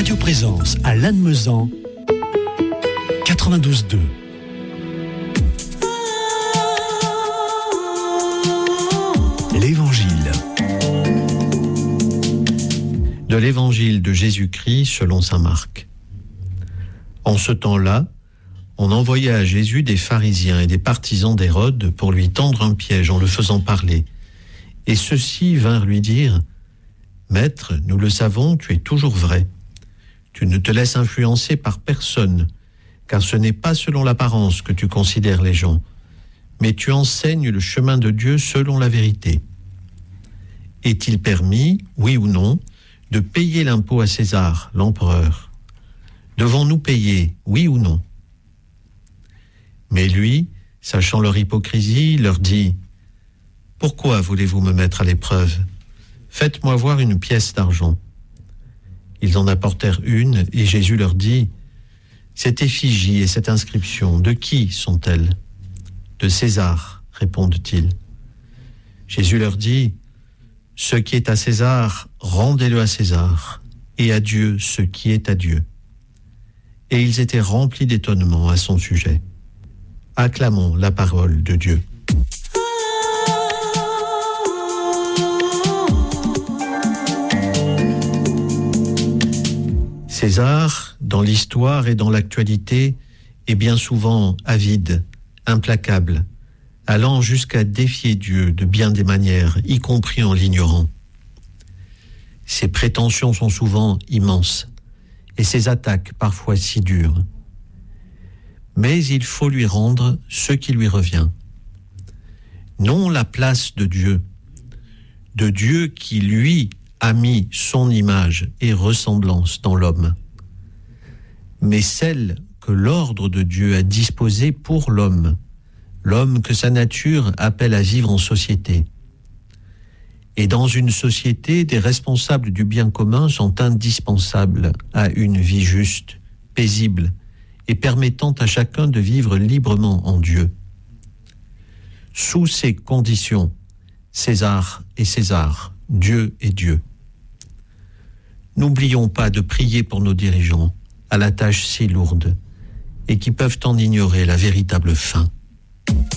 Radio Présence à Lannemezan, 92.2. L'Évangile. De l'Évangile de Jésus-Christ selon saint Marc. En ce temps-là, on envoya à Jésus des pharisiens et des partisans d'Hérode pour lui tendre un piège en le faisant parler. Et ceux-ci vinrent lui dire : « Maître, nous le savons, tu es toujours vrai. Tu ne te laisses influencer par personne, car ce n'est pas selon l'apparence que tu considères les gens, mais tu enseignes le chemin de Dieu selon la vérité. Est-il permis, oui ou non, de payer l'impôt à César, l'empereur ? Devons-nous payer, oui ou non ? » Mais lui, sachant leur hypocrisie, leur dit : « Pourquoi voulez-vous me mettre à l'épreuve ? Faites-moi voir une pièce d'argent. » Ils en apportèrent une, et Jésus leur dit : « Cette effigie et cette inscription, de qui sont-elles ? » ?»« De César, répondent-ils. Jésus leur dit : « Ce qui est à César, rendez-le à César, et à Dieu ce qui est à Dieu. » Et ils étaient remplis d'étonnement à son sujet. Acclamons la parole de Dieu. César, dans l'histoire et dans l'actualité, est bien souvent avide, implacable, allant jusqu'à défier Dieu de bien des manières, y compris en l'ignorant. Ses prétentions sont souvent immenses, et ses attaques parfois si dures. Mais il faut lui rendre ce qui lui revient. Non la place de Dieu qui, lui, a mis son image et ressemblance dans l'homme, mais celle que l'ordre de Dieu a disposée pour l'homme que sa nature appelle à vivre en société. Et dans une société, des responsables du bien commun sont indispensables à une vie juste, paisible et permettant à chacun de vivre librement en Dieu. Sous ces conditions, César est César, Dieu est Dieu. N'oublions pas de prier pour nos dirigeants, à la tâche si lourde, et qui peuvent en ignorer la véritable fin.